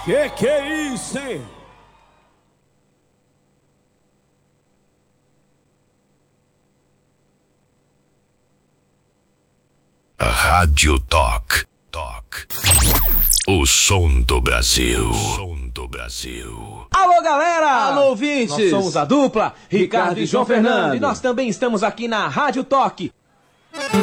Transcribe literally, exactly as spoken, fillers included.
Que que é isso, hein? Rádio Toc. Toc. O som do Brasil. O som do Brasil. Alô, galera! Alô, ouvintes! Nós somos a dupla Ricardo e João Fernando. E nós também estamos aqui na Rádio Toc.